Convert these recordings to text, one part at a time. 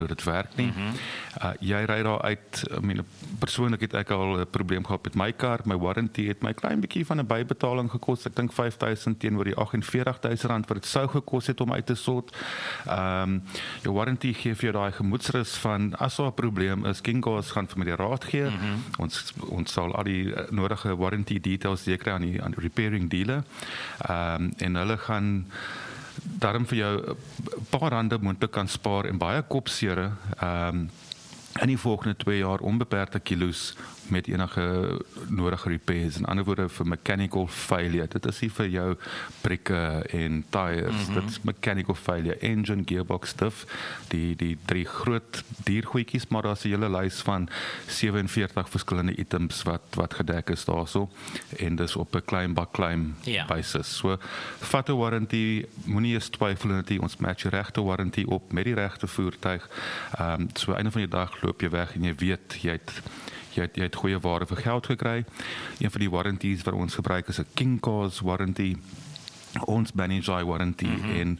hoe dit werk nie. Jy ry daar uit, persoonlik het ek al 'n probleem gehad met my kar, my warranty het my klein bietjie van 'n bybetaling gekos, ek dink 5,000 teenoor die 48,000 rand wat dit sou gekos het om uit te sort. Jou warranty gee vir jou daai gemoedsrus van, as daar 'n probleem is, Kinko's gaan vir my die raad gee, ons sal al die nodige warranty details die jy kry aan die repairing dealer, en hulle gaan daarom vir jou 'n paar rande moontlik kan spaar en baie kopsere in die volgende 2 jaar onbeperkte kilos met enige nodige repairs, in ander woorde vir mechanical failure. Dit is nie vir jou prikke en tires, dit is mechanical failure, engine, gearbox stuff, die 3 groot diergoedjies, maar daar is 'n hele lys van 47 verskillende items wat gedek is daarso, en dis op 'n klein bak klein basis. So, vat 'n warranty, moenie eens twyfel in dit, ons match die regte warranty op met die regte voertuig. So einde van die dag loop jy weg en jy weet jy het goeie ware vir geld gekry. Een van die warranties wat ons gebruik is 'n Kinko's warranty, ons manage warranty, en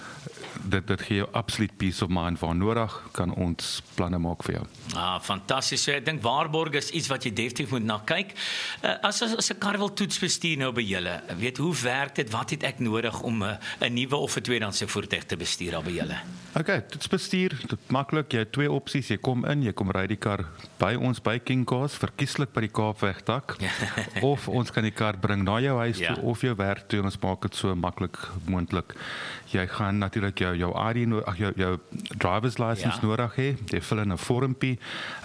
dit gee jou absoluut peace of mind waar nodig, kan ons planne maak vir jou. Fantasties. So ek dink waarborg is iets wat jy definitief moet na kyk. As 'n kar wil toetsbestuur nou by julle, weet hoe werk dit? Wat het ek nodig om 'n nuwe of 'n tweedehandse voertuig te bestuur daar by julle? Okay, toetsbestuur, dit maklik. Jy het 2 opsies. Jy kom in, jy kom ry die kar by ons by Kinko's, verkieslik by die Kaapwegdak, of ons kan die kar bring na jou huis toe of jou werk toe, en ons maak dit so maklik moontlik. Jy gaan natuurlik jou ID, jou driver's license nodig hê. Jy vul in 'n vormpie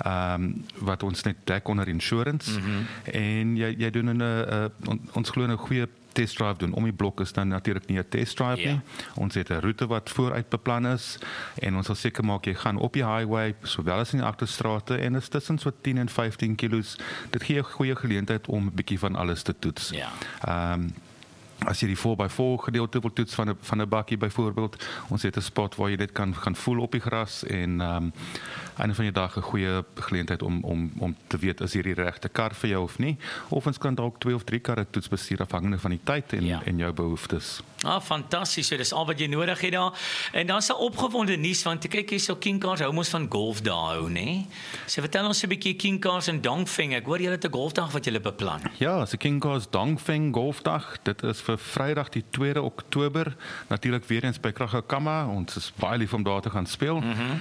wat ons net dek onder insurance, en jy doen ons glo 'n goeie test drive doen. Om die blok is dan natuurlik nie 'n test drive nie. Ons het 'n roete wat vooruit beplan is, en ons sal seker maak jy gaan op die highway sowel as in die agterstrate, en is tussen so 10 en 15 kilos. Dit gee 'n goeie geleentheid om 'n bietjie van alles te toets. As jy die 4x4 gedeelte wil toets van 'n bakkie byvoorbeeld, ons het 'n spot waar jy dit kan voel op die gras, en einde van die dag 'n goeie geleentheid om te weet is hier die regte kar vir jou of nie, of ons kan dalk 2 of 3 karre toets bestuur afhangende van die tyd en jou behoeftes. Fantasties, so dis al wat jy nodig het daar. En dan is 'n opgewonde nuus, want kyk hier so Kinko's hou ons van golfdae hou, né? So vertel ons 'n bietjie Kinko's en Dongfeng. Ek hoor julle het 'n golfdag wat julle beplan. Ja, so Kinko's Dongfeng golfdag, dit is vir Vrydag die 2 Oktober, natuurlik weer eens by Kragakama. Ons is baie lief om daar te gaan speel.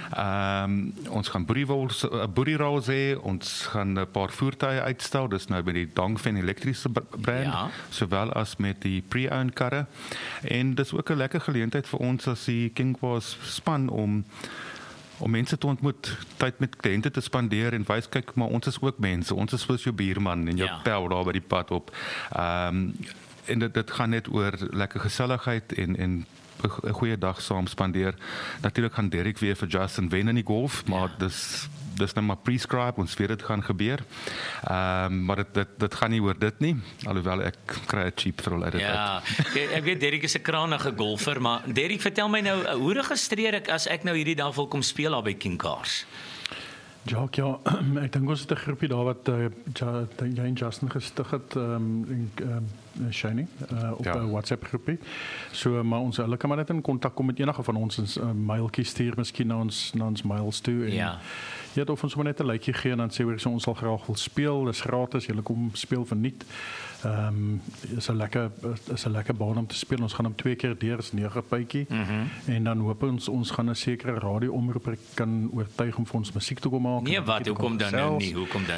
Ons gaan booty rolls hê, ons gaan 'n paar voertuie uitstel, dis nou by die Dongfeng elektriese brand, sowel as met die pre-owned karre. En dis ook 'n lekker geleentheid vir ons as die Kinko's span om mense te ontmoet, tyd met kliënte te spandeer en wys, kyk, maar ons is ook mense, ons is soos jou buurman en jou pel daar by die pad op. En dit gaan net oor lekker geselligheid en 'n goeie dag saam spandeer. Natuurlik gaan Derek weer vir Justin wen in die golf, maar dis nou maar prescribe, ons weet dit gaan gebeur. Maar dit gaan nie oor dit nie, alhoewel ek kry 'n cheap thrill uit dit. Ek weet Derek is 'n krangige golfer, maar Derek, vertel my nou, hoe registreer ek as ek nou hierdie dag wil kom speel daar by Kinko's? Jacques, ek dink ons het 'n groepie daar wat jy en Justin gestig het, Shiny, op 'n WhatsApp groepie. So, maar hulle kan maar net in kontak kom met enige van ons, 'n mailtjie stuur miskien na ons mails toe, en het of ons maar net 'n likeie gee en dan sê ons sal graag wil speel, dis gratis, julle kom speel verniet. Is 'n lekker baan om te speel. Ons gaan hom 2 keer deur, is 9 puitjie. En dan hoop ons gaan 'n sekere radio-omroeper kan oortuig om vir ons musiek te kom maak. Nee, wat, hoekom dan nou nie?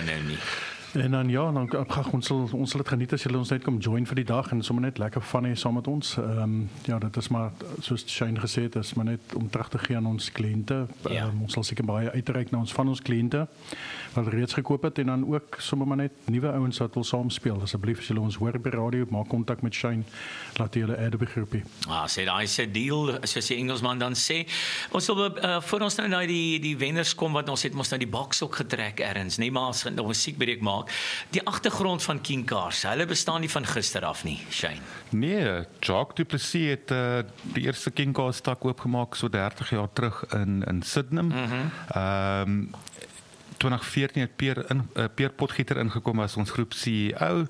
En dan ons sal dit geniet as julle ons net kom join vir die dag en sommer net lekker van hê saam met ons. Dit is maar, soos Shane gesê het, is maar net om terug te gee aan ons kliënte. Ons sal seker baie uitreik na ons kliënte wat reeds gekoop het, en dan ook sommer maar net nuwe ouens wat wil saam speel. Asseblief as julle ons hoor by radio, maak kontak met Shane, laat julle adde by groepie. Sê daai se deal, soos die Engelsman dan sê. Ons wil voor ons nou na die wenners kom, wat ons het mos nou die boks ook getrek ergens, nee, maar ons gaan nog musiekbreek maak. Die agtergrond van Kinko's, hulle bestaan nie van gister af nie, Shane. Nee, Jacques du Plessis het die eerste Kinko's tak oopgemaak so 30 jaar terug in Sydenham. 2014 het Peer Potgieter ingekom as ons groep CEO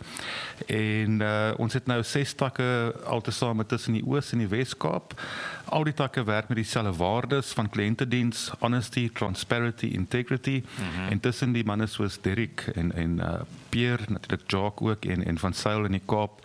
en ons het nou 6 takke altesaam tussen die Oos en die Wes-Kaap. Al die takke werk met dieselfde waardes van kliëntediens, honesty, transparency, integrity en tussen die manne soos Derek en Peer, natuurlik Jacques ook en van Sail in die Kaap,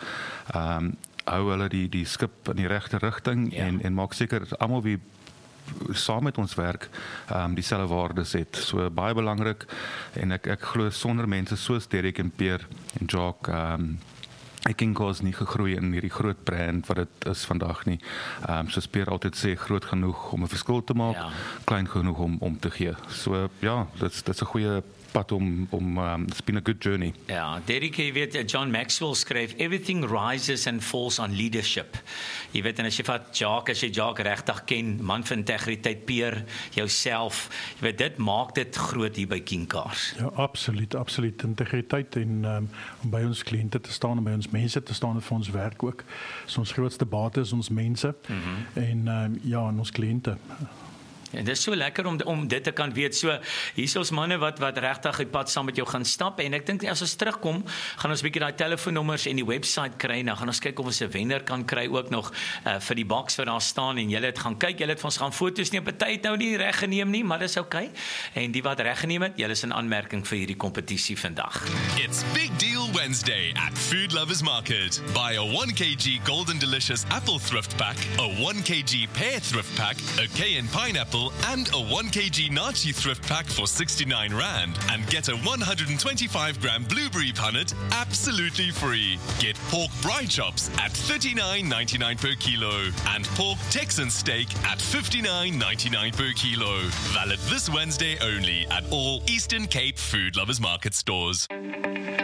hou hulle die skip in die regte rigting en maak seker almal wie saam met ons werk dieselfde waardes het. So baie belangrik en ek glo sonder mense soos Derek en Peer en Jacques Kinko's nie gegroei in hierdie groot brand wat dit is vandag nie. Soos Peer altyd sê, groot genoeg om 'n verskil te maak, klein genoeg om te gee. So ja, dit's 'n goeie pad it's been a good journey. Ja, Derek, jy weet, John Maxwell skryf, everything rises and falls on leadership. Jy weet, en as jy Jacques regtig ken, man van integriteit, Peer, jouself, jy weet, dit maak dit groot hier by Kinkars. Ja, absoluut. Integriteit en om by ons kliënte te staan en by ons mense te staan en vir ons werk ook. So ons grootste bate is ons mense en en ons kliënte. En dit is so lekker om dit te kan weet. So hier is ons manne wat regtig die pad saam met jou gaan stap en ek dink as ons terugkom, gaan ons 'n bietjie daai telefoonnommers en die webwerf kry en dan gaan ons kyk of ons 'n wenner kan kry ook nog vir die boks wat daar staan en julle het gaan kyk, julle het vir ons gaan foto's neem, party het nou nie reg geneem nie, maar dis okay. En die wat reg geneem het, julle is in aanmerking vir hierdie kompetisie vandag. It's Big Deal Wednesday at Food Lovers Market. Buy a 1 kg Golden Delicious Apple Thrift Pack, a 1 kg Pear Thrift Pack, a Cayenne Pineapple and a 1 kg Nachi Thrift Pack for R69 and get a 125-gram blueberry punnet absolutely free. Get pork braai chops at $39.99 per kilo and pork Texan steak at $59.99 per kilo. Valid this Wednesday only at all Eastern Cape Food Lovers Market stores.